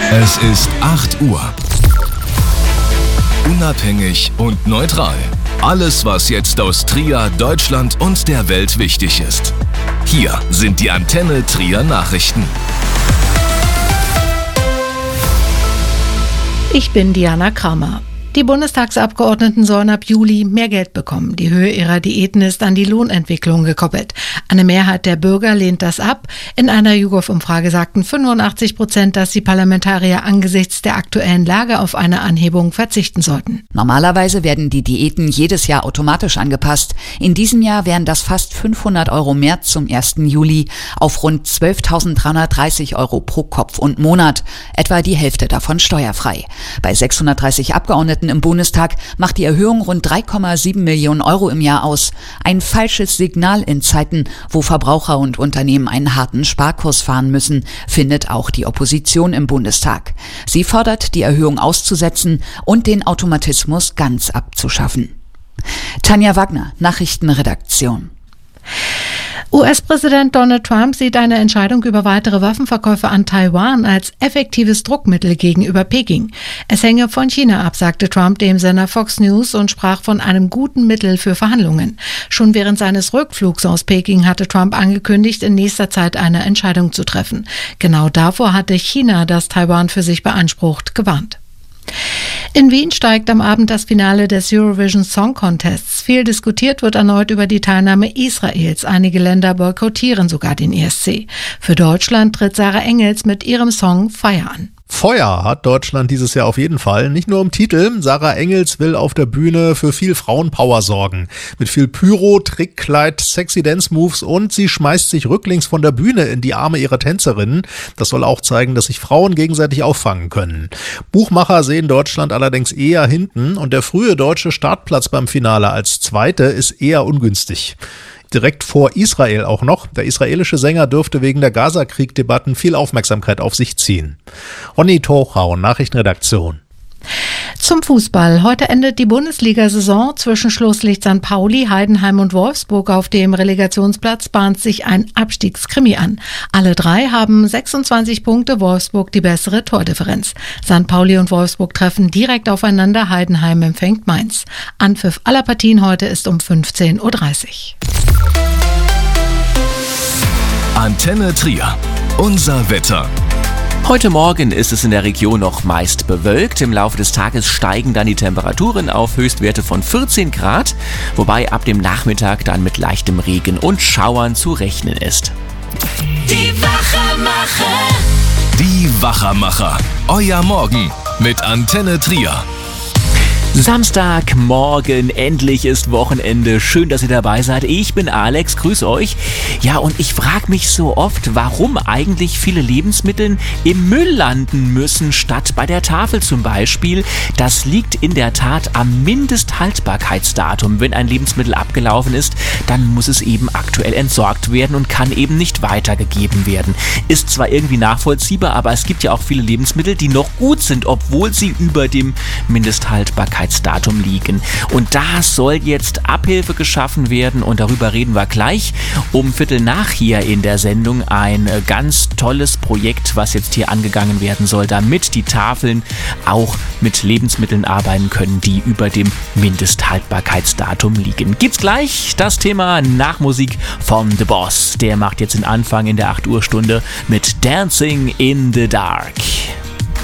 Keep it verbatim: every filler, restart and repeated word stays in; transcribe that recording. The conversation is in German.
Es ist acht Uhr. Unabhängig und neutral. Alles, was jetzt aus Trier, Deutschland und der Welt wichtig ist. Hier sind die Antenne Trier Nachrichten. Ich bin Diana Kramer. Die Bundestagsabgeordneten sollen ab Juli mehr Geld bekommen. Die Höhe ihrer Diäten ist an die Lohnentwicklung gekoppelt. Eine Mehrheit der Bürger lehnt das ab. In einer YouGov-Umfrage sagten fünfundachtzig Prozent, dass die Parlamentarier angesichts der aktuellen Lage auf eine Anhebung verzichten sollten. Normalerweise werden die Diäten jedes Jahr automatisch angepasst. In diesem Jahr wären das fast fünfhundert Euro mehr zum ersten Juli auf rund zwölftausenddreihundertdreißig Euro pro Kopf und Monat. Etwa die Hälfte davon steuerfrei. Bei sechshundertdreißig Abgeordneten im Bundestag macht die Erhöhung rund drei Komma sieben Millionen Euro im Jahr aus. Ein falsches Signal in Zeiten, wo Verbraucher und Unternehmen einen harten Sparkurs fahren müssen, findet auch die Opposition im Bundestag. Sie fordert, die Erhöhung auszusetzen und den Automatismus ganz abzuschaffen. Tanja Wagner, Nachrichtenredaktion. U S-Präsident Donald Trump sieht eine Entscheidung über weitere Waffenverkäufe an Taiwan als effektives Druckmittel gegenüber Peking. Es hänge von China ab, sagte Trump dem Sender Fox News und sprach von einem guten Mittel für Verhandlungen. Schon während seines Rückflugs aus Peking hatte Trump angekündigt, in nächster Zeit eine Entscheidung zu treffen. Genau davor hatte China, das Taiwan für sich beansprucht, gewarnt. In Wien steigt am Abend das Finale des Eurovision Song Contests. Viel diskutiert wird erneut über die Teilnahme Israels. Einige Länder boykottieren sogar den E S C. Für Deutschland tritt Sarah Engels mit ihrem Song Feuer an. Feuer hat Deutschland dieses Jahr auf jeden Fall. Nicht nur im Titel. Sarah Engels will auf der Bühne für viel Frauenpower sorgen. Mit viel Pyro, Trickkleid, sexy Dance-Moves und sie schmeißt sich rücklings von der Bühne in die Arme ihrer Tänzerinnen. Das soll auch zeigen, dass sich Frauen gegenseitig auffangen können. Buchmacher sehen Deutschland allerdings eher hinten und der frühe deutsche Startplatz beim Finale als Zweite ist eher ungünstig. Direkt vor Israel auch noch. Der israelische Sänger dürfte wegen der Gaza-Krieg-Debatten viel Aufmerksamkeit auf sich ziehen. Ronny Tochau, Nachrichtenredaktion. Zum Fußball. Heute endet die Bundesliga-Saison. Zwischen Schlusslicht Sankt Pauli, Heidenheim und Wolfsburg auf dem Relegationsplatz bahnt sich ein Abstiegskrimi an. Alle drei haben sechsundzwanzig Punkte, Wolfsburg die bessere Tordifferenz. Sankt Pauli und Wolfsburg treffen direkt aufeinander, Heidenheim empfängt Mainz. Anpfiff aller Partien heute ist um fünfzehn Uhr dreißig. Antenne Trier. Unser Wetter. Heute Morgen ist es in der Region noch meist bewölkt. Im Laufe des Tages steigen dann die Temperaturen auf Höchstwerte von vierzehn Grad, wobei ab dem Nachmittag dann mit leichtem Regen und Schauern zu rechnen ist. Die Wachermacher. Die Wachermacher. Euer Morgen mit Antenne Trier. Samstagmorgen, endlich ist Wochenende. Schön, dass ihr dabei seid. Ich bin Alex, grüß euch. Ja, und ich frage mich so oft, warum eigentlich viele Lebensmittel im Müll landen müssen, statt bei der Tafel zum Beispiel. Das liegt in der Tat am Mindesthaltbarkeitsdatum. Wenn ein Lebensmittel abgelaufen ist, dann muss es eben aktuell entsorgt werden und kann eben nicht weitergegeben werden. Ist zwar irgendwie nachvollziehbar, aber es gibt ja auch viele Lebensmittel, die noch gut sind, obwohl sie über dem Mindesthaltbarkeitsdatum liegen. Und da soll jetzt Abhilfe geschaffen werden und darüber reden wir gleich um Viertel nach hier in der Sendung. Ein ganz tolles Projekt, was jetzt hier angegangen werden soll, damit die Tafeln auch mit Lebensmitteln arbeiten können, die über dem Mindesthaltbarkeitsdatum liegen. Gibt's gleich das Thema nach Musik von The Boss. Der macht jetzt den Anfang in der acht Uhr Stunde mit Dancing in the Dark.